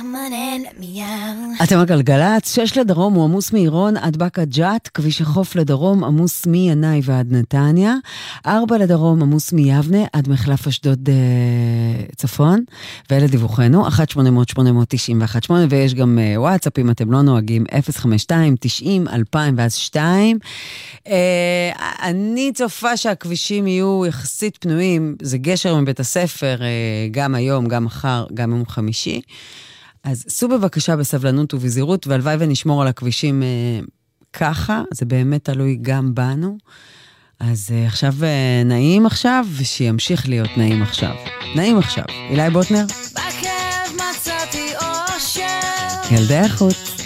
אתם הגלגלץ, 6 לדרום הוא עמוס מעירון עד בקה ג'ת, כביש החוף לדרום עמוס מינאי ועד נתניה, 4 לדרום עמוס מיבנה עד מחלף אשדוד צפון, ואלה דיווחנו, 1-800-890-18, ויש גם וואטסאפ אם אתם לא נוהגים, 052-90-2002. אני צופה שהכבישים יהיו יחסית פנויים, זה גשר מבית הספר, גם היום, גם מחר, גם יום חמישי, אז סעו בבקשה בסבלנות ובזהירות, והלוואי ונשמור על הכבישים ככה, זה באמת תלוי גם בנו. אז עכשיו נעים עכשיו, ושימשיך להיות נעים עכשיו. נעים עכשיו. אילי בוטנר? בכאב מצאתי אושר. ילדי החוץ.